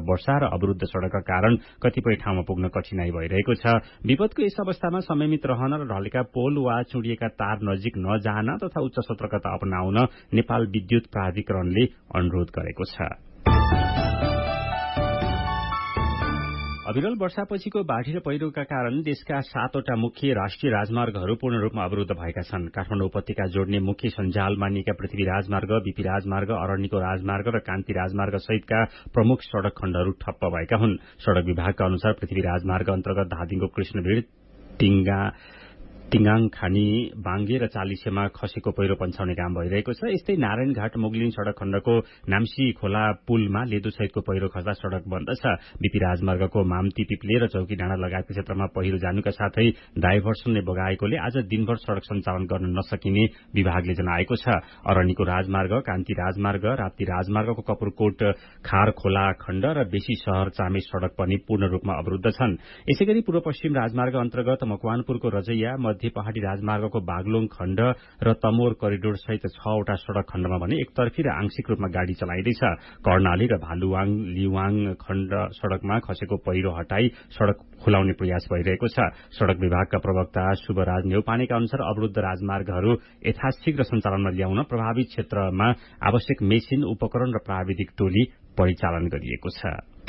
वर्षा र अवरुद्ध सड़कका कारण कतिपय ठाउँमा पुग्न कठिनाई भइरहेको छ। विपदको यस अवस्थामा संयमित रहन र ढलेका पोल वा चुडिएका तार नजिक नजान तथा उच्च सतर्कता अपनाउन नेपाल विद्युत प्राधिकरणले अनुरोध गरेको छ। अविरल वर्षापछिको बाढ़ी र पहिरोका कारण देशका 7वटा मुख्य राष्ट्रिय राजमार्गहरू पूर्ण रूपमा अवरुद्ध भएका छन्। काठमाडौँ उपत्यका जोड्ने मुख्य सञ्जाल मानिएका पृथ्वी राजमार्ग, बीपी राजमार्ग, अरण्यको राजमार्ग र कान्ति राजमार्ग सहितका प्रमुख सड़क खण्डहरू ठप्प भएका हुन्। सड़क विभागका अनुसार पृथ्वी राजमार्ग अन्तर्गत धादिङको कृष्णभिड, तिङाङ खानी, बाङ्गे र चालिसेमा खसेको पहिरो पन्छाउने काम भइरहेको छ। यस्तै नारायणघाट मुगलिन सड़क खण्डको नाम्सी खोला पुलमा लेदोसहितको पहिरो खस्दा सड़क बन्द छ। बीपी राजमार्गको माम्ती पिप्ले र चौकी डाँडा लगायतका क्षेत्रमा पहिरो जानुका साथै डाइभर्सनले बगाएकोले आज दिनभर सड़क सञ्चालन गर्न नसकिने विभागले जनाएको छ। अरण्यको राजमार्ग, कान्ति राजमार्ग, राप्ती राजमार्गको कपुरकोट खार खोला खण्ड र बेसी शहर चामे सड़क पनि पूर्ण रूपमा अवरुद्ध छन्। यसैगरी पूर्व पश्चिम राजमार्ग अन्तर्गत मकवानपुरको रजैया, मध्य पहाड़ी राजमार्गको बागलुङ खण्ड र तमोर करिडोर सहित 6वटा सड़क खण्डमा भने एकतर्फी र आंशिक रूपमा गाड़ी चलाइँदैछ। कर्णाली र भालुवाङ लिवाङ खण्ड सड़कमा खसेको पहिरो हटाई सड़क खुलाउने प्रयास भइरहेको छ। सड़क विभागका प्रवक्ता शुभराज नेउपानेका अनुसार अवरुद्ध राजमार्गहरू यथाशीघ्र सञ्चालनमा ल्याउन प्रभावित क्षेत्रमा आवश्यक मेसिन, उपकरण र प्राविधिक टोली परिचालन गरिएको छ।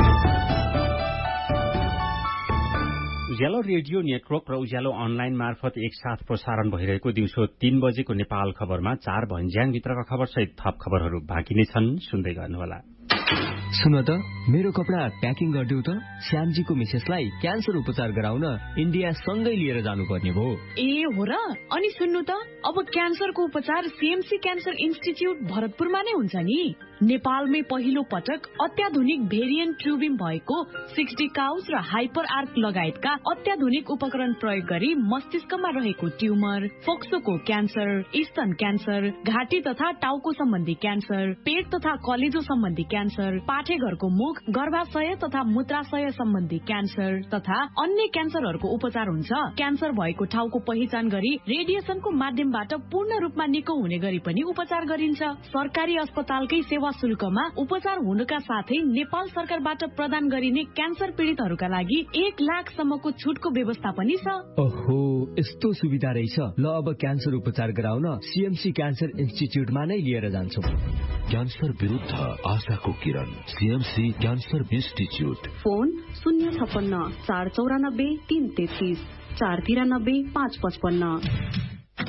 उज्यालो रेडियो नेटवर्क र उज्यालो अनलाइन मार्फत एकसाथ प्रसारण भइरहेको दिउँसो 3 बजेको नेपाल खबरमा 4 भन्ज्याङभित्रका खबर सहित थप खबरहरू बाँकी नै छन्, सुन्दै गर्नुहोला। सुन त, मेरो कपडा प्याकिङ गरिदेऊ त। श्यामजीको मिसेसलाई क्यान्सर उपचार गराउन इन्डिया सँगै लिएर जानुपर्ने भयो। ए हो र? अनि सुन्नु त, अब क्यान्सरको उपचार सीएमसी क्यान्सर इन्स्टिच्युट भरतपुरमा नै हुन्छ नि। नेपालमै पहिलो पटक अत्याधुनिक भेरिएन्ट ट्युबिम भएको 60 काउस र हाइपर आर्क लगायतका अत्याधुनिक उपकरण प्रयोग गरी मस्तिष्कमा रहेको ट्युमर, फोक्सोको क्यान्सर, स्तन क्यान्सर, घाँटी तथा टाउको सम्बन्धी क्यान्सर, पेट तथा कलेजो सम्बन्धी क्यान्सर, पाठेघरको मुख, गर्भाशय तथा मूत्राशय सम्बन्धी क्यान्सर तथा अन्य क्यान्सरहरूको उपचार हुन्छ। क्यान्सर भएको ठाउँको पहिचान गरी रेडिएसनको माध्यमबाट पूर्ण रूपमा निको हुने गरी पनि उपचार गरिन्छ। सरकारी अस्पतालकै सेवा शुल्कमा उपचार हुनुका साथै नेपाल सरकारबाट प्रदान गरिने क्यान्सर पीड़ितहरूका लागि 1 लाखसम्मको छुटको व्यवस्था पनि छ। ओहो, यस्तो सुविधा रहेछ। ल, अब क्यान्सर उपचार गराउन सीएमसी क्यान्सर इन्स्टिच्युटमा नै लिएर जान्छौ। क्यान्सर विरुद्ध आशाको किरण, सीएमसी क्यान्सर इन्स्टिच्युट। फोन 056 494 333 493 555।